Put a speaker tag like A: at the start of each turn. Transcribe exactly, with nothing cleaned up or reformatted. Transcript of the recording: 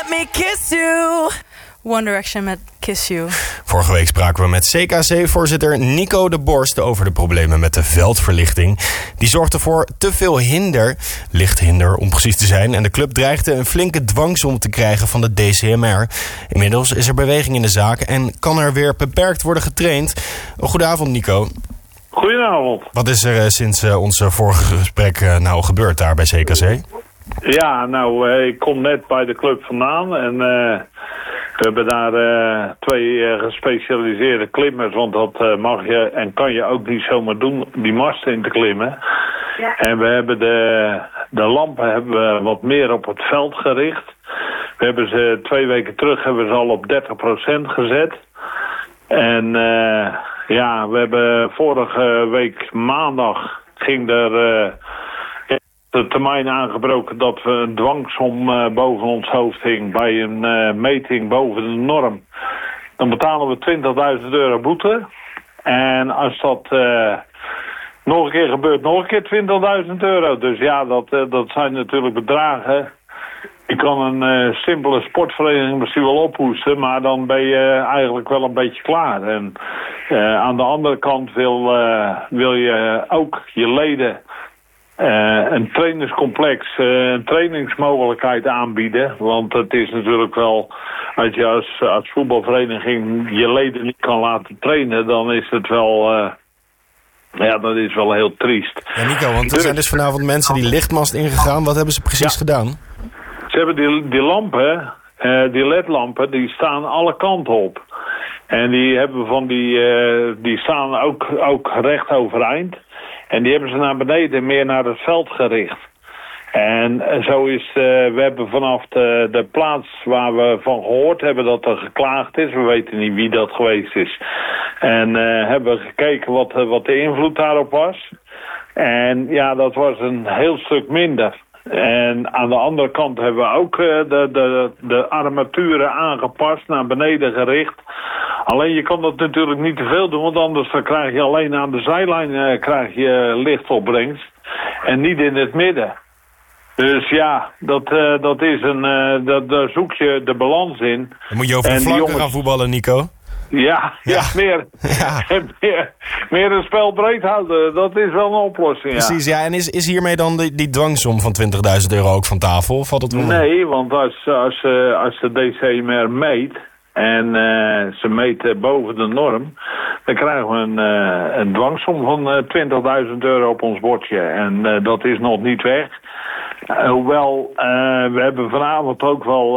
A: let me kiss you. One Direction met Kiss You.
B: Vorige week spraken we met C K C-voorzitter Nico de Borst over de problemen met de veldverlichting. Die zorgde voor te veel hinder, lichthinder om precies te zijn. En de club dreigde een flinke dwangsom te krijgen van de D C M R. Inmiddels is er beweging in de zaak en kan er weer beperkt worden getraind. Goedenavond, Nico.
C: Goedenavond.
B: Wat is er uh, sinds uh, ons vorige gesprek uh, nou gebeurd daar bij C K C?
C: Ja, nou, uh, ik kom net bij de club vandaan en uh, we hebben daar uh, twee uh, gespecialiseerde klimmers, want dat uh, mag je en kan je ook niet zomaar doen, die masten in te klimmen. Ja. En we hebben de, de lampen hebben we wat meer op het veld gericht. We hebben ze twee weken terug hebben we ze al op dertig procent gezet. En uh, ja, we hebben vorige week maandag ging er uh, de termijn aangebroken dat we een dwangsom uh, boven ons hoofd hing bij een uh, meting boven de norm. Dan betalen we twintigduizend euro boete. En als dat uh, nog een keer gebeurt, nog een keer twintigduizend euro. Dus ja, dat, uh, dat zijn natuurlijk bedragen. Je kan een uh, simpele sportvereniging misschien wel ophoesten, maar dan ben je eigenlijk wel een beetje klaar. En uh, aan de andere kant wil, uh, wil je ook je leden uh, een trainerscomplex, uh, een trainingsmogelijkheid aanbieden. Want het is natuurlijk wel, als je als, als voetbalvereniging je leden niet kan laten trainen, dan is het wel... Uh, Ja, dat is wel heel triest.
B: Ja, Nico, want er zijn dus vanavond mensen die lichtmast ingegaan. Wat hebben ze precies ja. gedaan?
C: Ze hebben die, die lampen, uh, die ledlampen, die staan alle kanten op. En die hebben van die, uh, die staan ook, ook recht overeind. En die hebben ze naar beneden, meer naar het veld gericht. En zo is, uh, we hebben vanaf de, de plaats waar we van gehoord hebben dat er geklaagd is. We weten niet wie dat geweest is. En uh, hebben we gekeken wat, wat de invloed daarop was. En ja, dat was een heel stuk minder. En aan de andere kant hebben we ook uh, de, de, de armaturen aangepast, naar beneden gericht. Alleen je kan dat natuurlijk niet te veel doen, want anders dan krijg je alleen aan de zijlijn uh, krijg je lichtopbrengst. En niet in het midden. Dus ja, dat, uh, dat is een, uh, dat, daar zoek je de balans in.
B: Dan moet je over de flanken jongens... gaan voetballen, Nico.
C: Ja, ja. ja meer, ja. meer, meer een spel breed houden, dat is wel een oplossing.
B: Precies,
C: ja.
B: ja. En is, is hiermee dan die, die dwangsom van twintigduizend euro ook van tafel? Of valt het wel mee?
C: Nee, want als, als, uh, als de D C M R meet en uh, ze meten boven de norm, dan krijgen we een, uh, een dwangsom van uh, twintigduizend euro op ons bordje. En uh, dat is nog niet weg. Uh, hoewel, uh, we hebben vanavond ook wel